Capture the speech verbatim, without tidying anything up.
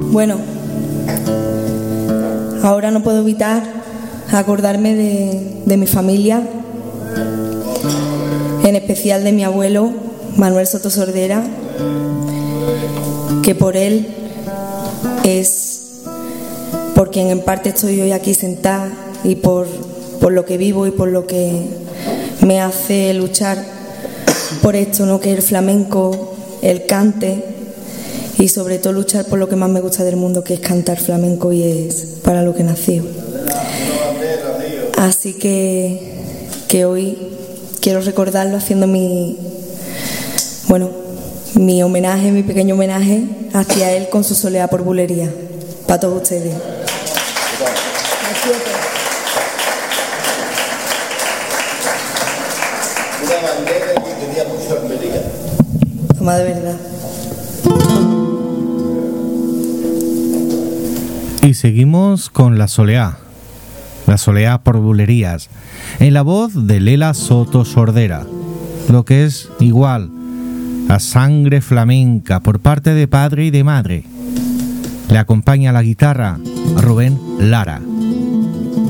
Bueno, ahora no puedo evitar acordarme de, de mi familia, en especial de mi abuelo, Manuel Soto Sordera, que por él es por quien en parte estoy hoy aquí sentada y por, por lo que vivo y por lo que me hace luchar por esto, ¿no? Que es el flamenco, el cante y sobre todo luchar por lo que más me gusta del mundo, que es cantar flamenco, y es para lo que nací. Así que, que hoy quiero recordarlo haciendo mi, bueno, mi homenaje, mi pequeño homenaje hacia él con su soleá por bulería. Para todos ustedes. Una bandera que tenía mucho América. Toma de verdad. Y seguimos con la soleá. La soleá por bulerías, en la voz de Lela Soto Sordera, lo que es igual a sangre flamenca por parte de padre y de madre. Le acompaña la guitarra Rubén Lara.